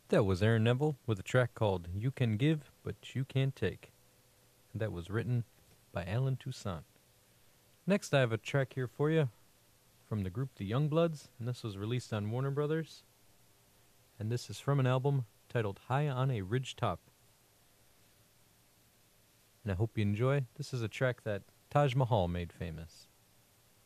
That was Aaron Neville with a track called You Can Give, But You Can't Take. And that was written by Alan Toussaint. Next, I have a track here for you from the group The Youngbloods, and this was released on Warner Brothers. And this is from an album titled High on a Ridgetop. And I hope you enjoy. This is a track that Taj Mahal made famous.